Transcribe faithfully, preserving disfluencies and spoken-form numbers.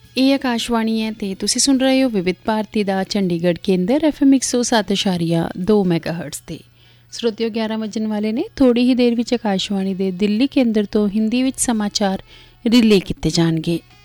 ਇਹ ਆਕਾਸ਼ਵਾਣੀ ਹੈ ਅਤੇ ਤੁਸੀਂ ਸੁਣ ਰਹੇ ਹੋ ਵਿਵਿਧ ਭਾਰਤੀ ਦਾ ਚੰਡੀਗੜ੍ਹ ਕੇਂਦਰ ਐਫ ਐਮ ਇੱਕ ਸੌ ਸੱਤ ਇਸ਼ਾਰੀਆ ਦੋ ਮੈਗਾ ਹਰਟਜ਼ 'ਤੇ। ਸਰੋਤਿਓ ਗਿਆਰਾਂ ਵੱਜਣ ਵਾਲੇ ਨੇ। ਥੋੜ੍ਹੀ ਹੀ ਦੇਰ ਵਿੱਚ ਆਕਾਸ਼ਵਾਣੀ ਦੇ ਦਿੱਲੀ ਕੇਂਦਰ ਤੋਂ ਹਿੰਦੀ ਵਿੱਚ ਸਮਾਚਾਰ ਰਿਲੇ ਕੀਤੇ ਜਾਣਗੇ।